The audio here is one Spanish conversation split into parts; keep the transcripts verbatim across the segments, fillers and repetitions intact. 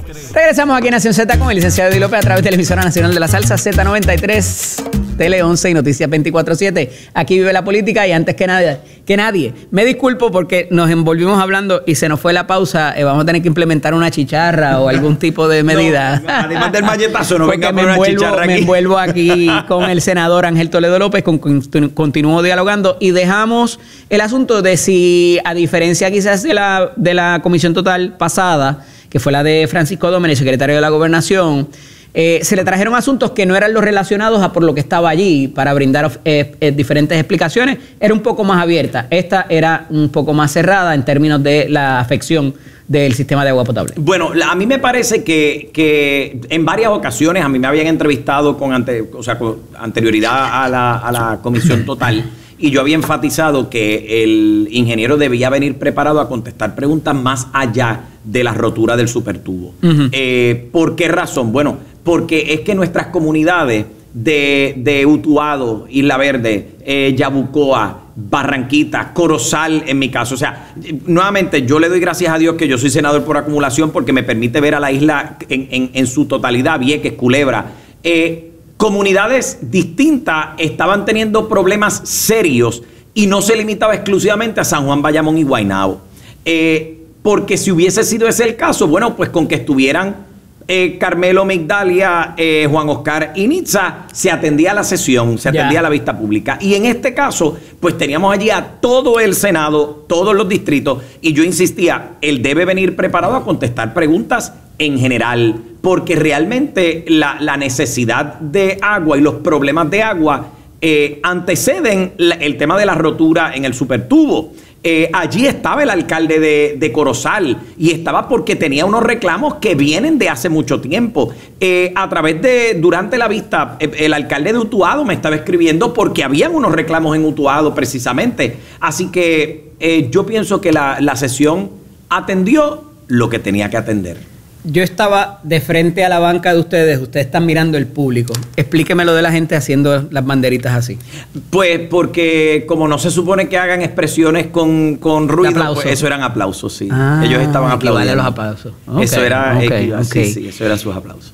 Regresamos aquí en Nación Z con el licenciado Eddie López a través de la emisora nacional de la salsa Z noventa y tres, Tele once y Noticias veinticuatro siete. Aquí vive la política y antes que nadie, que nadie, me disculpo porque nos envolvimos hablando y se nos fue la pausa. Eh, vamos a tener que implementar una chicharra o algún tipo de medida. No, además del malletazo, no venga me por una envuelvo, chicharra aquí. me envuelvo aquí con el senador Ángel Toledo López, con, con, continúo dialogando y dejamos el asunto de si, a diferencia quizás de la, de la comisión total pasada, que fue la de Francisco Domínguez, secretario de la Gobernación, eh, se le trajeron asuntos que no eran los relacionados a por lo que estaba allí para brindar eh, eh, diferentes explicaciones. Era un poco más abierta. Esta era un poco más cerrada en términos de la afección del sistema de agua potable. Bueno, a mí me parece que, que en varias ocasiones a mí me habían entrevistado con, ante, o sea, con anterioridad a la, a la comisión total. Y yo había enfatizado que el ingeniero debía venir preparado a contestar preguntas más allá de la rotura del supertubo. Uh-huh. eh, ¿Por qué razón? Bueno, porque es que nuestras comunidades de, de Utuado, Isla Verde, eh, Yabucoa, Barranquita, Corozal, en mi caso. O sea, nuevamente, yo le doy gracias a Dios que yo soy senador por acumulación porque me permite ver a la isla en, en, en su totalidad, Vieques, Culebra. Eh, Comunidades distintas estaban teniendo problemas serios y no se limitaba exclusivamente a San Juan, Bayamón y Guaynabo. Eh, porque si hubiese sido ese el caso, bueno, pues con que estuvieran eh, Carmelo, Migdalia, eh, Juan Oscar y Nitza, se atendía a la sesión, se atendía yeah. a la vista pública. Y en este caso, pues teníamos allí a todo el Senado, todos los distritos, y yo insistía, él debe venir preparado a contestar preguntas en general, porque realmente la, la necesidad de agua y los problemas de agua eh, anteceden la, el tema de la rotura en el supertubo. Eh, allí estaba el alcalde de, de Corozal y estaba porque tenía unos reclamos que vienen de hace mucho tiempo. Eh, a través de, durante la vista, eh, el alcalde de Utuado me estaba escribiendo porque habían unos reclamos en Utuado precisamente. Así que eh, yo pienso que la, la sesión atendió lo que tenía que atender. Yo estaba de frente a la banca de ustedes, ustedes están mirando el público. Explíqueme lo de la gente haciendo las banderitas así. Pues porque como no se supone que hagan expresiones con, con ruido, pues eso eran aplausos, sí. Ah, ellos estaban aplaudiendo. Los aplausos. Okay, eso era, okay, okay. Sí, sí, eso eran sus aplausos.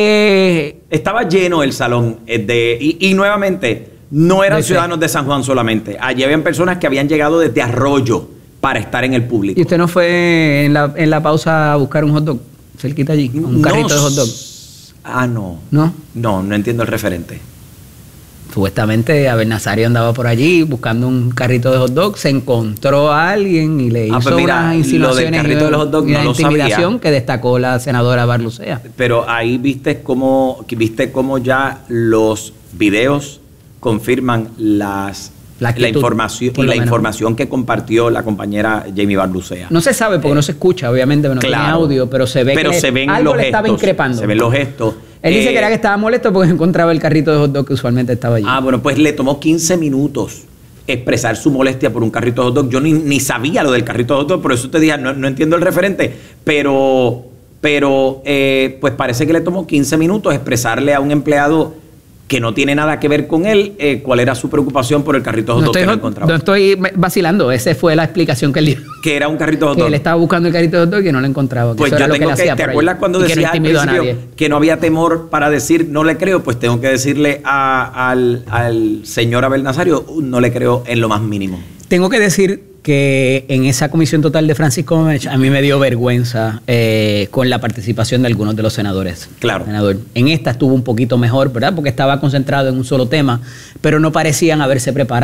Eh, Estaba lleno el salón de y, y nuevamente, no eran ciudadanos de San Juan solamente. Allí habían personas que habían llegado desde Arroyo para estar en el público. ¿Y usted no fue en la, en la pausa a buscar un hot dog? Cerquita allí, un carrito no, de hot dog. Ah, no. ¿No? No, no entiendo el referente. Supuestamente Abel Nazario andaba por allí buscando un carrito de hot dog, se encontró a alguien y le hizo ah, pues mira, unas insinuaciones lo del carrito de los hot dog y no una lo intimidación sabía. Que destacó la senadora Barlucea. Pero ahí viste cómo, viste cómo ya los videos confirman las... La, actitud, la información y la menos. información que compartió la compañera Jamie Barlucea. No se sabe porque eh, no se escucha, obviamente, no claro, tiene audio, pero se ve pero que se ven algo los le gestos, estaba increpando. Se ven los gestos. Él eh, dice que era que estaba molesto porque encontraba el carrito de hot dog que usualmente estaba allí. Ah, bueno, pues le tomó quince minutos expresar su molestia por un carrito de hot dog. Yo ni, ni sabía lo del carrito de hot dog, por eso te dije, no, no entiendo el referente, pero, pero eh, pues parece que le tomó quince minutos expresarle a un empleado que no tiene nada que ver con él, eh, cuál era su preocupación por el carrito de hot dog que no encontraba. No estoy vacilando, esa fue la explicación que él dio. Que era un carrito de hot dog. Que él estaba buscando el carrito de hot dog y que no lo encontraba. Pues yo tengo que, ¿te acuerdas cuando decía al principio que no había temor para decir no le creo? Pues tengo que decirle a, al, al señor Abel Nazario, no le creo en lo más mínimo. Tengo que decir que en esa comisión total de Francisco Domínguez a mí me dio vergüenza eh, con la participación de algunos de los senadores. Claro. Senador. En esta estuvo un poquito mejor, ¿verdad? Porque estaba concentrado en un solo tema, pero no parecían haberse preparado.